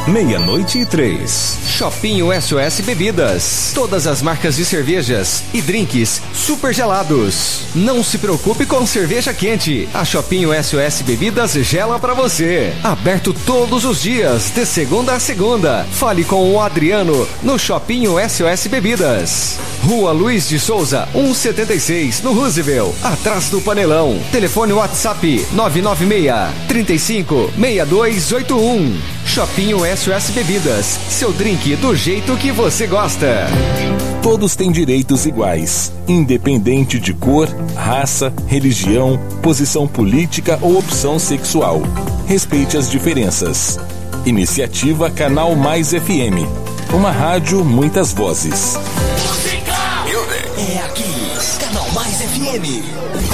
0000-meia-noite-e-3. Shopping SOS Bebidas. Todas as marcas de cervejas e drinks super gelados. Não se preocupe com cerveja quente. A Shopping SOS Bebidas gela pra você. Aberto todos os dias, de segunda a segunda. Fale com o Adriano no Shopping SOS Bebidas. Rua Luiz de Souza, 176, no Roosevelt, atrás do Panelão. Telefone WhatsApp 996-35-6281. Shopping SOS Bebidas, seu drink do jeito que você gosta. Todos têm direitos iguais, independente de cor, raça, religião, posição política ou opção sexual. Respeite as diferenças. Iniciativa Canal Mais FM. Uma rádio, muitas vozes. É aqui, Canal Mais FM.